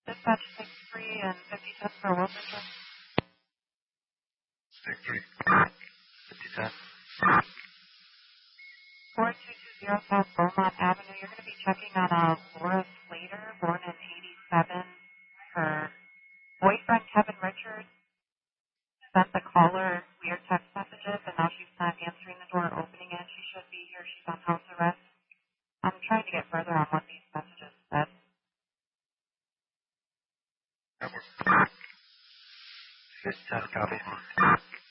Dispatch 63 and 50 for Wilson. 63. 5010. 4220 South Beaumont Avenue. You're going to be checking on a Laura Slater, born in 87. Her boyfriend, Kevin Richards, sent the caller weird text messages, and now she's not answering the door or opening it. She should be here. She's on house arrest. I'm trying to get further on what these